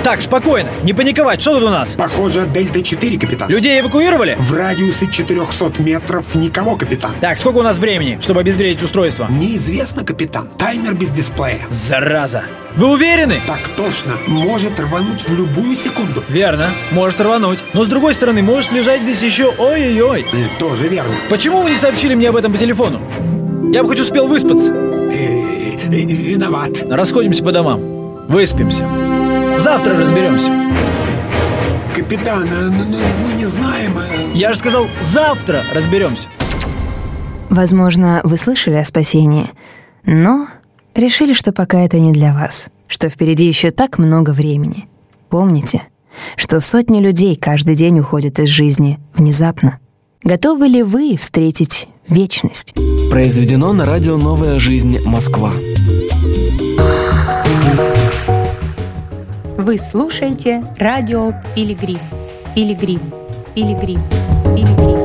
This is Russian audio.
Так, спокойно, не паниковать, что тут у нас? Похоже, Дельта-4, капитан. Людей эвакуировали? В радиусе 400 метров никого, капитан. Так, сколько у нас времени, чтобы обезвредить устройство? Неизвестно, капитан. Таймер без дисплея. Зараза! Вы уверены? Так точно. Может рвануть в любую секунду. Верно, может рвануть. Но с другой стороны, может лежать здесь еще ой-ой-ой. Тоже верно. Почему вы не сообщили мне об этом по телефону? Я бы хоть успел выспаться. Виноват. Расходимся по домам. Выспимся. Завтра разберемся. Капитан, мы не знаем. Я же сказал, завтра разберемся. Возможно, вы слышали о спасении, но решили, что пока это не для вас, что впереди еще так много времени. Помните, что сотни людей каждый день уходят из жизни внезапно. Готовы ли вы встретить вечность? Произведено на радио «Новая жизнь. Москва». Вы слушаете радио «Пилигрим». Пилигрим. Пилигрим. Пилигрим.